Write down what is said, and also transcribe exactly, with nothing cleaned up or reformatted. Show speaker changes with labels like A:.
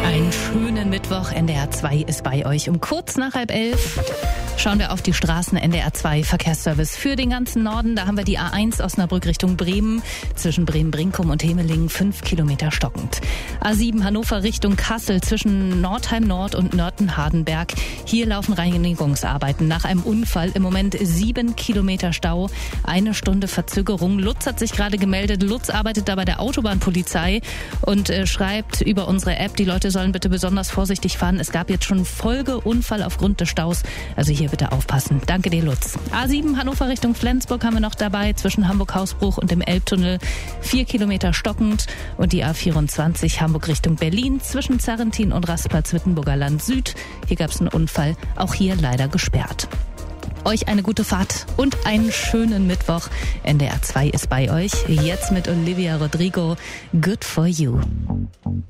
A: Einen schönen Mittwoch. N D R zwei ist bei euch. Um kurz nach halb elf schauen wir auf die Straßen. N D R zwei Verkehrsservice für den ganzen Norden. Da haben wir die A eins Osnabrück Richtung Bremen. Zwischen Bremen-Brinkum und Hemelingen fünf Kilometer stockend. A sieben Hannover Richtung Kassel zwischen Nordheim Nord und Nörten-Hardenberg. Hier laufen Reinigungsarbeiten nach einem Unfall. Im Moment sieben Kilometer Stau. Eine Stunde Verzögerung. Lutz hat sich gerade gemeldet. Lutz arbeitet da bei der Autobahnpolizei und äh, schreibt über unsere App, die Leute sollen bitte besonders vorsichtig fahren. Es gab jetzt schon Folgeunfall aufgrund des Staus. Also hier bitte aufpassen. Danke dir, Lutz. A sieben Hannover Richtung Flensburg haben wir noch dabei. Zwischen Hamburg-Hausbruch und dem Elbtunnel vier Kilometer stockend. Und die A vierundzwanzig Hamburg Richtung Berlin zwischen Zarrentin und Rastplatz-Wittenburger Land Süd. Hier gab es einen Unfall. Auch hier leider gesperrt. Euch eine gute Fahrt und einen schönen Mittwoch. N D R zwei ist bei euch. Jetzt mit Olivia Rodrigo. Good for you.